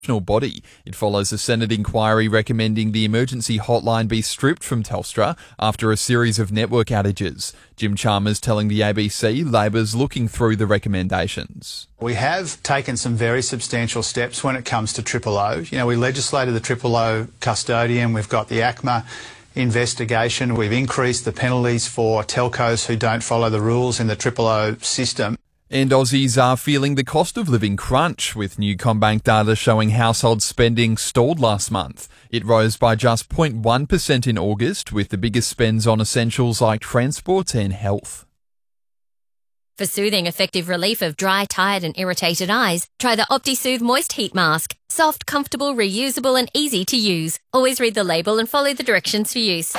body. It follows a Senate inquiry recommending the emergency hotline be stripped from Telstra after a series of network outages. Jim Chalmers telling the ABC Labor's looking through the recommendations. We have taken some very substantial steps when it comes to Triple O. We legislated the Triple O custodian. We've got the ACMA investigation. We've increased the penalties for telcos who don't follow the rules in the Triple O system. And Aussies are feeling the cost of living crunch, with new CommBank data showing household spending stalled last month. It rose by just 0.1% in August, with the biggest spends on essentials like transport and health. For soothing, effective relief of dry, tired and irritated eyes, try the OptiSoothe Moist Heat Mask. Soft, comfortable, reusable and easy to use. Always read the label and follow the directions for use.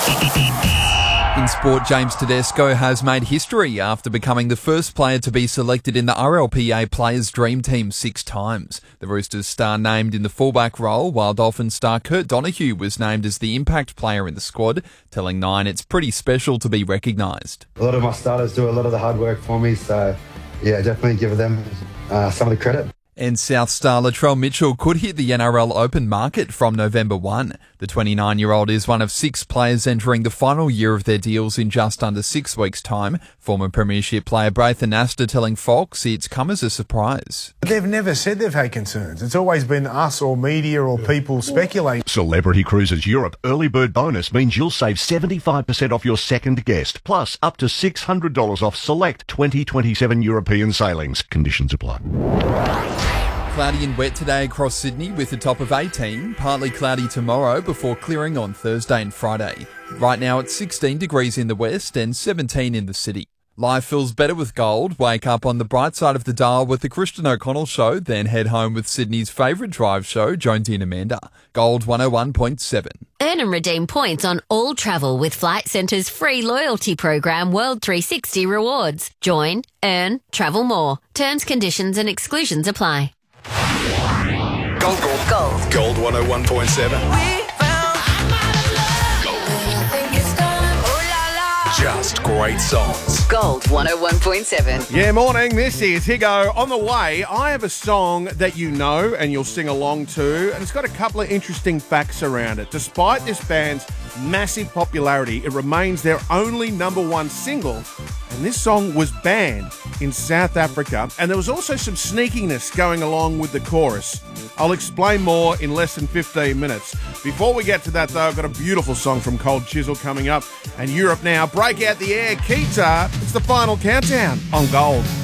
In sport, James Tedesco has made history after becoming the first player to be selected in the RLPA Players' Dream Team 6 times. The Roosters star named in the fullback role, while Dolphins star Kurt Donahue was named as the impact player in the squad, telling Nine it's pretty special to be recognised. A lot of my starters do a lot of the hard work for me, so yeah, definitely give them some of the credit. And South star Latrell Mitchell could hit the NRL Open market from November 1. The 29-year-old is one of 6 players entering the final year of their deals in just under 6 weeks' time. Former Premiership player Braithen Astor telling Fox it's come as a surprise. They've never said they've had concerns. It's always been us or media or people speculating. Celebrity Cruises Europe Early Bird Bonus means you'll save 75% off your second guest, plus up to $600 off select 2027 European sailings. Conditions apply. Cloudy and wet today across Sydney with a top of 18. Partly cloudy tomorrow before clearing on Thursday and Friday. Right now it's 16 degrees in the west and 17 in the city. Life feels better with gold. Wake up on the bright side of the dial with the Christian O'Connell Show, then head home with Sydney's favourite drive show, Jonesy and Amanda. Gold 101.7. Earn and redeem points on all travel with Flight Centre's free loyalty program World 360 Rewards. Join, earn, travel more. Terms, conditions and exclusions apply. Gold 101.7. Just great songs. Gold 101.7. Yeah, morning. This is Higo. On the way, I have a song that you know and you'll sing along to, and it's got a couple of interesting facts around it. Despite this band's massive popularity, it remains their only #1 single, and this song was banned in South Africa, and there was also some sneakiness going along with the chorus. I'll explain more in less than 15 minutes. Before we get to that, though, I've got a beautiful song from Cold Chisel coming up, and Europe Now. Break out the air, Keita. It's the final countdown on Gold.